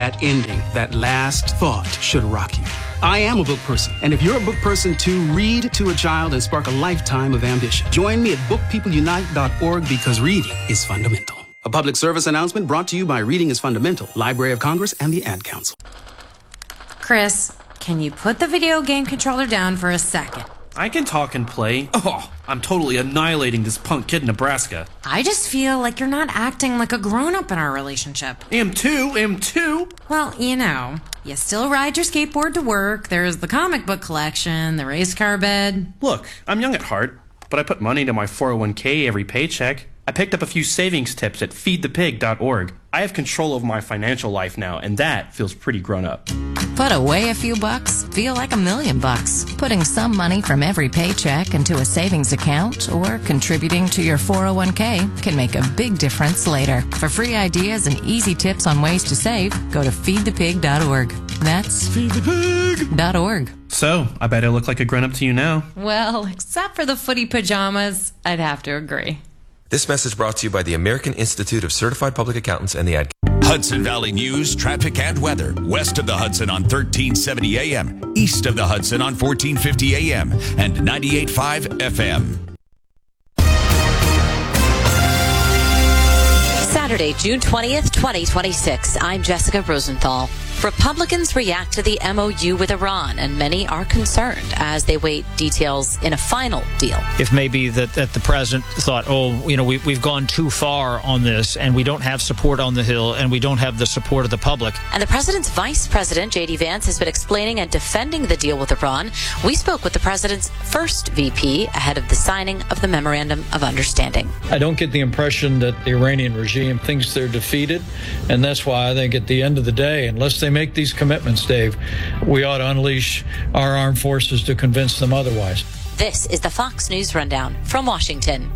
that ending, that last thought should rock you. I am a book person, and if you're a book person too, read to a child and spark a lifetime of ambition. Join me at bookpeopleunite.org because reading is fundamental. A public service announcement brought to you by Reading is Fundamental, Library of Congress, and the Ad Council. Chris, can you put the video game controller down for a second? I can talk and play. Oh, I'm totally annihilating this punk kid in Nebraska. I just feel like you're not acting like a grown-up in our relationship. Am too. Well, you still ride your skateboard to work, there's the comic book collection, the race car bed. Look, I'm young at heart, but I put money into my 401k every paycheck. I picked up a few savings tips at feedthepig.org. I have control over my financial life now, and that feels pretty grown up. Put away a few bucks, feel like $1 million. Putting some money from every paycheck into a savings account or contributing to your 401k can make a big difference later. For free ideas and easy tips on ways to save, go to feedthepig.org. That's feedthepig.org. So, I bet I look like a grown-up to you now. Well, except for the footy pajamas, I'd have to agree. This message brought to you by the American Institute of Certified Public Accountants and the Ad. Hudson Valley News, traffic and weather. West of the Hudson on 1370 AM. East of the Hudson on 1450 AM and 98.5 FM. Saturday, June 20th, 2026. I'm Jessica Rosenthal. Republicans react to the MOU with Iran, and many are concerned as they wait details in a final deal. If maybe that the president thought, we've gone too far on this, and we don't have support on the Hill, and we don't have the support of the public. And the president's vice president, J.D. Vance, has been explaining and defending the deal with Iran. We spoke with the president's first VP ahead of the signing of the Memorandum of Understanding. I don't get the impression that the Iranian regime thinks they're defeated, and that's why I think at the end of the day, unless they make these commitments, Dave, we ought to unleash our armed forces to convince them otherwise. This is the Fox News Rundown from Washington.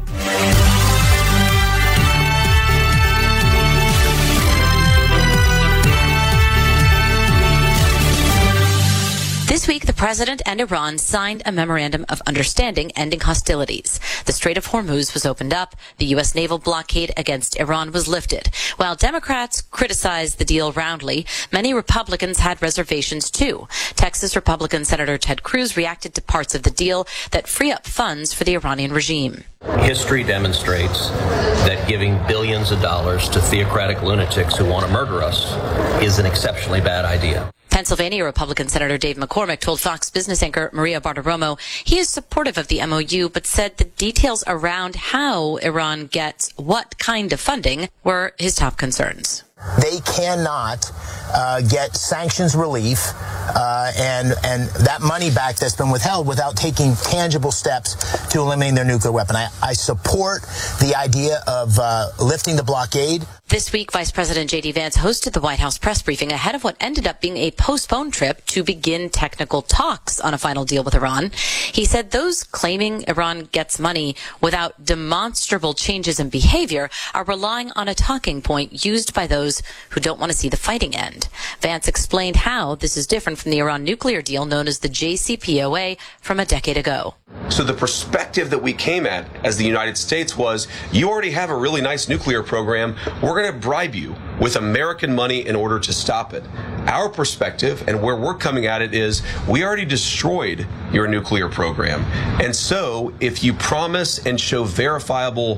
This week, the president and Iran signed a memorandum of understanding ending hostilities. The Strait of Hormuz was opened up. The U.S. naval blockade against Iran was lifted. While Democrats criticized the deal roundly, many Republicans had reservations too. Texas Republican Senator Ted Cruz reacted to parts of the deal that free up funds for the Iranian regime. History demonstrates that giving billions of dollars to theocratic lunatics who want to murder us is an exceptionally bad idea. Pennsylvania Republican Senator Dave McCormick told Fox Business anchor Maria Bartiromo he is supportive of the MOU, but said the details around how Iran gets what kind of funding were his top concerns. They cannot get sanctions relief and that money back that's been withheld without taking tangible steps to eliminate their nuclear weapon. I support the idea of lifting the blockade. This week, Vice President J.D. Vance hosted the White House press briefing ahead of what ended up being a postponed trip to begin technical talks on a final deal with Iran. He said those claiming Iran gets money without demonstrable changes in behavior are relying on a talking point used by those who don't want to see the fighting end. Vance explained how this is different from the Iran nuclear deal known as the JCPOA from a decade ago. So the perspective that we came at as the United States was, you already have a really nice nuclear program. We're going to bribe you with American money in order to stop it. Our perspective and where we're coming at it is, we already destroyed your nuclear program. And so if you promise and show verifiable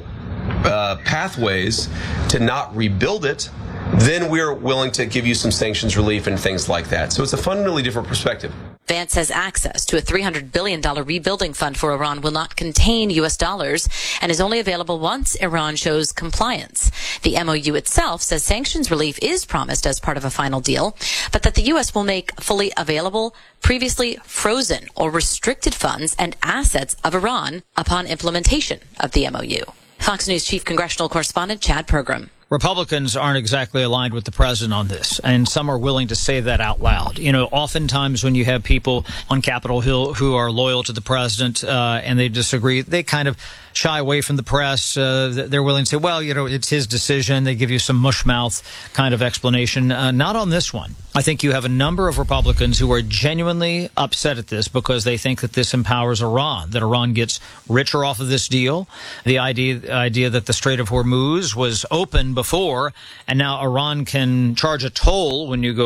pathways to not rebuild it, then we're willing to give you some sanctions relief and things like that. So it's a fundamentally different perspective. Vance says access to a $300 billion rebuilding fund for Iran will not contain U.S. dollars and is only available once Iran shows compliance. The MOU itself says sanctions relief is promised as part of a final deal, but that the U.S. will make fully available previously frozen or restricted funds and assets of Iran upon implementation of the MOU. Fox News Chief Congressional Correspondent Chad Pergram. Republicans aren't exactly aligned with the president on this, and some are willing to say that out loud. Oftentimes when you have people on Capitol Hill who are loyal to the president and they disagree, they kind of shy away from the press. They're willing to say, well, it's his decision. They give you some mushmouth kind of explanation. Not on this one. I think you have a number of Republicans who are genuinely upset at this because they think that this empowers Iran, that Iran gets richer off of this deal. The idea that the Strait of Hormuz was open before, and now Iran can charge a toll when you go